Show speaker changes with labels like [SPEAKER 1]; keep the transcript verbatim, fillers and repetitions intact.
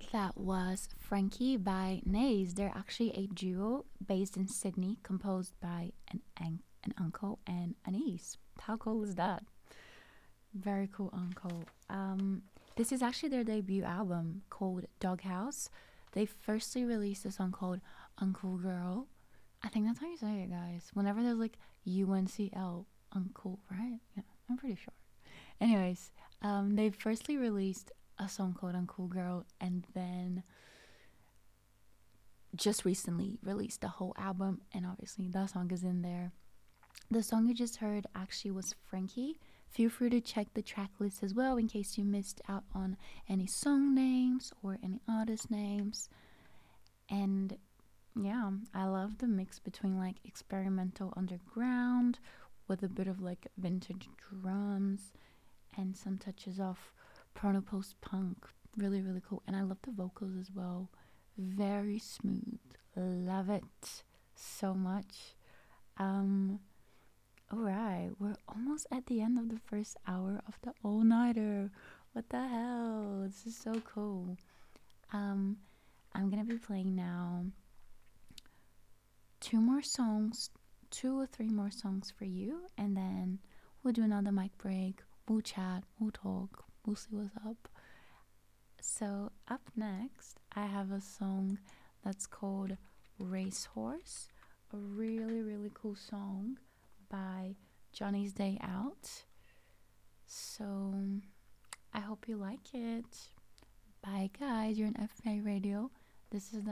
[SPEAKER 1] That was Frankie by Nays. They're actually a duo based in Sydney, composed by an, an, an uncle and a niece. How cool is that? Very cool uncle. Um, this is actually their debut album called Doghouse. They firstly released a song called Uncle Girl. I think that's how you say it, guys. Whenever there's like U N C L, Uncle, right? Yeah, I'm pretty sure. Anyways, um, they firstly released a song called Uncool Girl, and then just recently released the whole album, and obviously that song is in there. The song you just heard actually was Frankie. Feel free to check the track list as well in case you missed out on any song names or any artist names. And yeah, I love the mix between like experimental underground with a bit of like vintage drums and some touches of proto post punk. Really, really cool. And I love the vocals as well. Very smooth. Love it so much. Um, all right, we're almost at the end of the first hour of the all nighter. What the hell? This is so cool. Um, I'm gonna be playing now two more songs, two or three more songs for you, and then we'll do another mic break. We'll chat, we'll talk, we'll see what's up. So, up next, I have a song that's called Racehorse, a really, really cool song by Johnny's Day Out. So, I hope you like it. Bye, guys. You're in F M A Radio. This is the